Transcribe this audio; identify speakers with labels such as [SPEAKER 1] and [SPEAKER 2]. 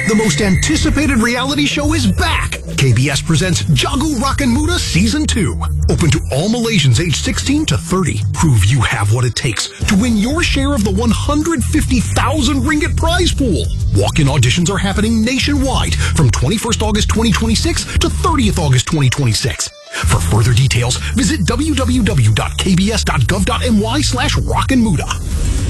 [SPEAKER 1] The most anticipated reality show is back. KBS presents Jago Rakan Muda Season 2. Open to all Malaysians aged 16 to 30. Prove you have what it takes to win your share of the 150,000 ringgit prize pool. Walk-in auditions are happening nationwide from 21st August 2026 to 30th August 2026. For further details, visit www.kbs.gov.my/rockinmuda.